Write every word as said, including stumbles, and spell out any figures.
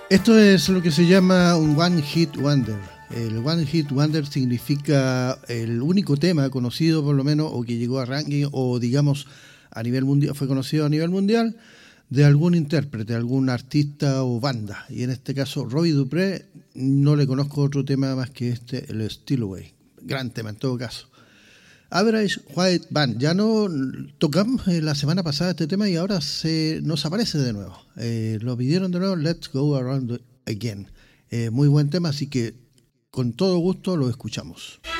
Esto es lo que se llama un One Hit Wonder. El One Hit Wonder significa el único tema conocido, por lo menos, o que llegó a ranking, o digamos a nivel mundial, fue conocido a nivel mundial, de algún intérprete, algún artista o banda. Y en este caso, Robbie Dupree, no le conozco otro tema más que este, el Steal Away. Gran tema en todo caso. Average White Band. Ya no tocamos eh, la semana pasada este tema y ahora se nos aparece de nuevo. Eh, lo pidieron de nuevo, Let's Go Around Again. Eh, muy buen tema, así que con todo gusto lo escuchamos.